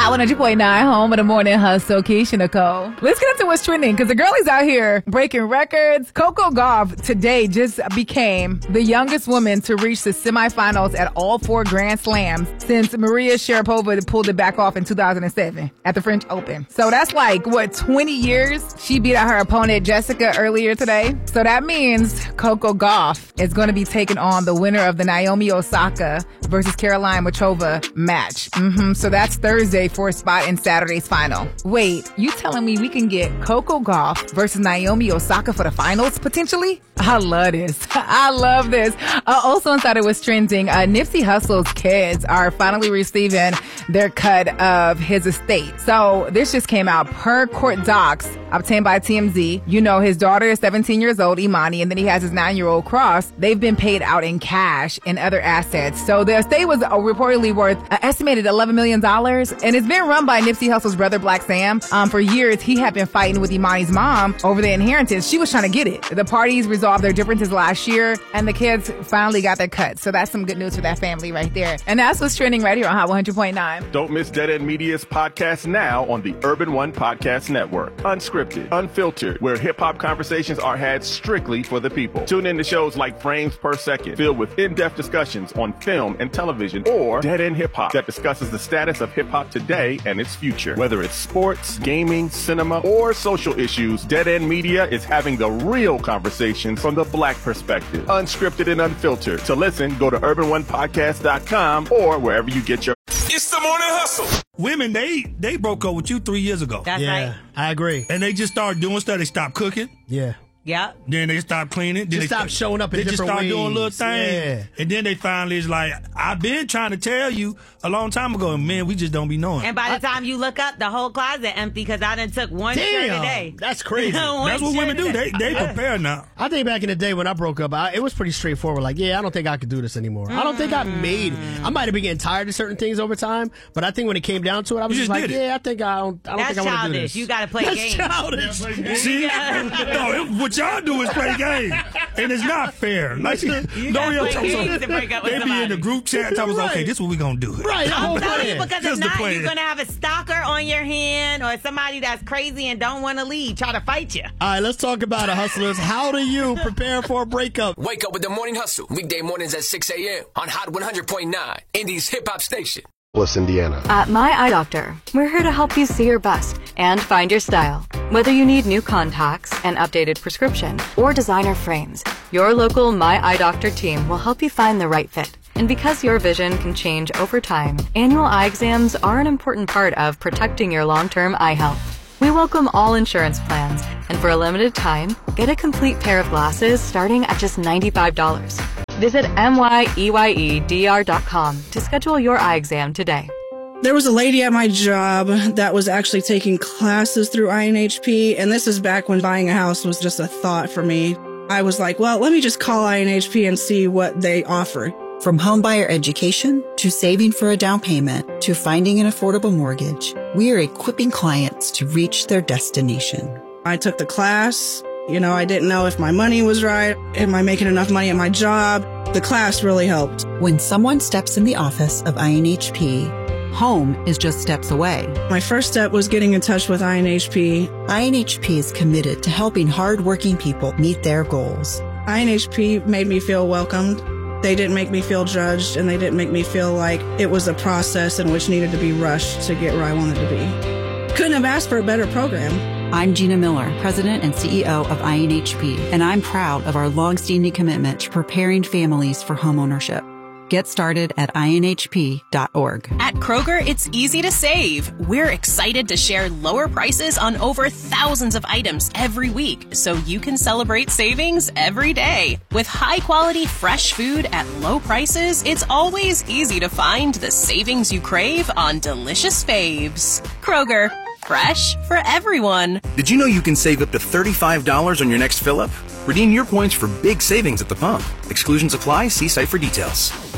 Hot 100.9, home of the morning hustle. Keisha Nicole. Let's get into what's trending because the girlies out here breaking records. Coco Gauff today just became the youngest woman to reach the semifinals at all 4 Grand Slams since Maria Sharapova pulled it back off in 2007 at the French Open. So that's like, 20 years? She beat out her opponent Jessica earlier today. So that means Coco Gauff is going to be taking on the winner of the Naomi Osaka versus Caroline Muchova match. So that's Thursday for a spot in Saturday's final. Wait, you telling me we can get Coco Gauff versus Naomi Osaka for the finals potentially? I love this. I love this. Also inside of what's trending, Nipsey Hussle's kids are finally receiving their cut of his estate. So this just came out per court docs obtained by TMZ. You know, his daughter is 17 years old, Imani, and then he has his 9-year-old Cross. They've been paid out in cash and other assets. So the estate was reportedly worth an estimated $11 million, and it's been run by Nipsey Hussle's brother, Black Sam. For years, he had been fighting with Imani's mom over the inheritance. She was trying to get it. The parties resolved their differences last year, and the kids finally got their cut. So that's some good news for that family right there. And that's what's trending right here on Hot 100.9. Don't miss Dead End Media's podcast now on the Urban One Podcast Network. Unscripted, unfiltered, where hip-hop conversations are had strictly for the people. Tune in to shows like Frames Per Second, filled with in-depth discussions on film and television, or Dead End Hip Hop, that discusses the status of hip-hop today and its future. Whether it's sports, gaming, cinema, or social issues, Dead End Media is having the real conversations from the Black perspective. Unscripted and unfiltered. To listen, go to urbanonepodcast.com or wherever you get your... It's the Morning Hustle. Women, they broke up with you 3 years ago. That's right. I agree. And they just started doing stuff. They stopped cooking. Yeah. Yeah. Then they stopped cleaning. Then Just they stopped showing up in different They just started ways. doing little things. Yeah. And then they finally is like, I've been trying to tell you a long time ago, man, we just don't be knowing. And by the time you look up, the whole closet empty because I done took one shirt a day. That's crazy. That's what women do. They prepare now. I think back in the day when I broke up, it was pretty straightforward. Like, I don't think I could do this anymore. I don't think I made it. I might have been getting tired of certain things over time, but I think when it came down to it, I was You just just like, did it. I think I don't think I want to do this. You got to play games. Childish. See? No, what y'all do is play games. And it's not fair. Like, play games to break up with they be somebody. in the group chat. I was okay, this is what we gonna do. Right. I'm telling you, because if Just the not, plan. you're going to have a stalker on your hand or somebody that's crazy and don't want to leave, try to fight you. All right, let's talk about it, hustlers. How do you prepare for a breakup? Wake up with the Morning Hustle. Weekday mornings at 6 a.m. on Hot 100.9, Indy's hip-hop station. Indiana. At My Eye Doctor, we're here to help you see your best and find your style. Whether you need new contacts, an updated prescription, or designer frames, your local My Eye Doctor team will help you find the right fit. And because your vision can change over time, annual eye exams are an important part of protecting your long-term eye health. We welcome all insurance plans, and for a limited time, get a complete pair of glasses starting at just $95. Visit MYEYEDR.com to schedule your eye exam today. There was a lady at my job that was actually taking classes through INHP, and this is back when buying a house was just a thought for me. I was like, well, let me just call INHP and see what they offer. From homebuyer education to saving for a down payment to finding an affordable mortgage, we are equipping clients to reach their destination. I took the class. I didn't know if my money was right. Am I making enough money at my job? The class really helped. When someone steps in the office of INHP, home is just steps away. My first step was getting in touch with INHP. INHP is committed to helping hardworking people meet their goals. INHP made me feel welcomed. They didn't make me feel judged, and they didn't make me feel like it was a process in which needed to be rushed to get where I wanted to be. Couldn't have asked for a better program. I'm Gina Miller, President and CEO of INHP, and I'm proud of our longstanding commitment to preparing families for homeownership. Get started at INHP.org. At Kroger, it's easy to save. We're excited to share lower prices on over thousands of items every week, so you can celebrate savings every day. With high-quality, fresh food at low prices, it's always easy to find the savings you crave on delicious faves. Kroger, fresh for everyone. Did you know you can save up to $35 on your next fill-up? Redeem your points for big savings at the pump. Exclusions apply. See site for details.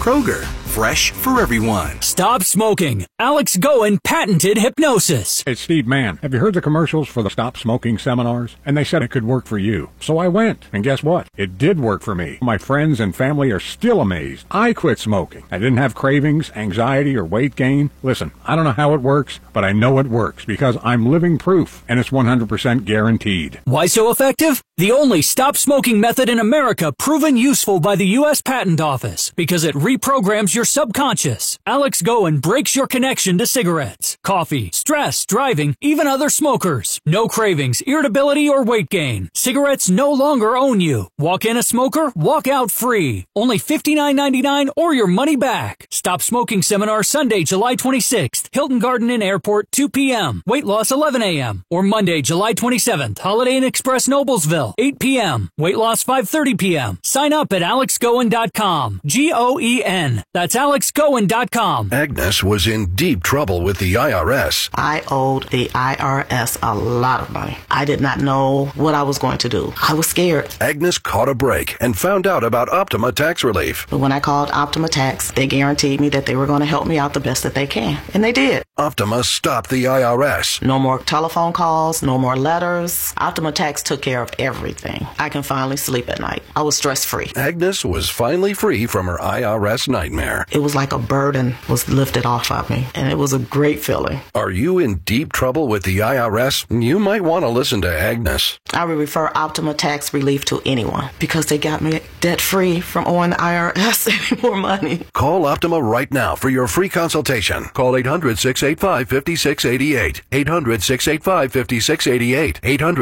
Kroger, fresh for everyone. Stop smoking. Alex Goen patented hypnosis. It's Steve Mann. Have you heard the commercials for the Stop Smoking seminars? And they said it could work for you. So I went, and guess what? It did work for me. My friends and family are still amazed. I quit smoking. I didn't have cravings, anxiety, or weight gain. Listen, I don't know how it works, but I know it works because I'm living proof, and it's 100% guaranteed. Why so effective? The only stop smoking method in America proven useful by the U.S. Patent Office because it reprograms your subconscious. Alex Goen breaks your connection to cigarettes, coffee, stress, driving, even other smokers. No cravings, irritability, or weight gain. Cigarettes no longer own you. Walk in a smoker, walk out free. Only $59.99 or your money back. Stop Smoking Seminar Sunday, July 26th. Hilton Garden Inn Airport, 2 p.m. Weight loss 11 a.m. Or Monday, July 27th. Holiday Inn Express Noblesville, 8 p.m. Weight loss 5:30 p.m. Sign up at alexgoen.com. Goen. That's alexgoen.com. Agnes was in deep trouble with the IRS. I owed the IRS a lot of money. I did not know what I was going to do. I was scared. Agnes caught a break and found out about Optima Tax Relief. But when I called Optima Tax, they guaranteed me that they were going to help me out the best that they can. And they did. Optima stopped the IRS. No more telephone calls, no more letters. Optima Tax took care of everything. I can finally sleep at night. I was stress-free. Agnes was finally free from her IRS nightmare. It was like a burden was lifted off of me, and it was a great feeling. Are you in deep trouble with the IRS? You might want to listen to Agnes. I would refer Optima Tax Relief to anyone because they got me debt-free from owing the IRS any more money. Call Optima right now for your free consultation. Call 800-685-5688. 800-685-5688.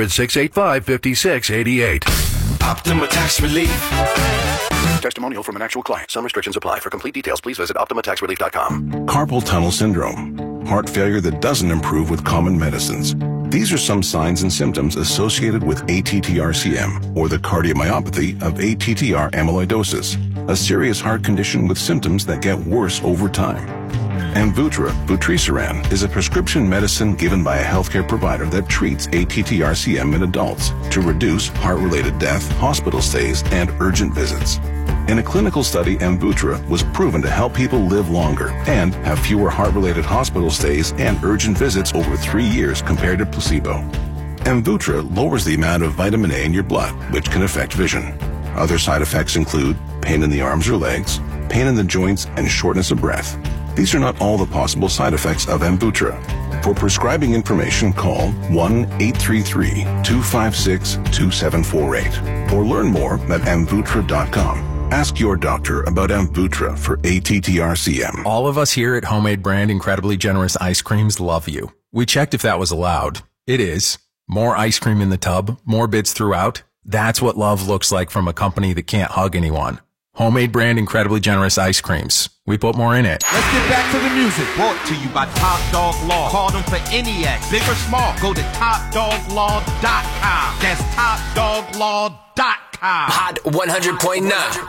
800-685-5688. Optima Tax Relief. Testimonial from an actual client. Some restrictions apply. For complete details, please visit OptimaTaxRelief.com. Carpal tunnel syndrome. Heart failure that doesn't improve with common medicines. These are some signs and symptoms associated with ATTR-CM, or the cardiomyopathy of ATTR amyloidosis, a serious heart condition with symptoms that get worse over time. Amvuttra, vutrisiran, is a prescription medicine given by a healthcare provider that treats ATTR-CM in adults to reduce heart-related death, hospital stays, and urgent visits. In a clinical study, Amvuttra was proven to help people live longer and have fewer heart-related hospital stays and urgent visits over 3 years compared to placebo. Amvuttra lowers the amount of vitamin A in your blood, which can affect vision. Other side effects include pain in the arms or legs, pain in the joints, and shortness of breath. These are not all the possible side effects of Amvuttra. For prescribing information, call 1-833-256-2748 or learn more at amvuttra.com. Ask your doctor about Amvuttra for ATTR-CM. All of us here at Homemade Brand Incredibly Generous Ice Creams love you. We checked if that was allowed. It is. More ice cream in the tub, more bits throughout. That's what love looks like from a company that can't hug anyone. Homemade Brand Incredibly Generous Ice Creams. We put more in it. Let's get back to the music. Brought to you by Top Dog Law. Call them for any act, big or small. Go to TopDogLaw.com. That's TopDogLaw.com. Hot 100.9.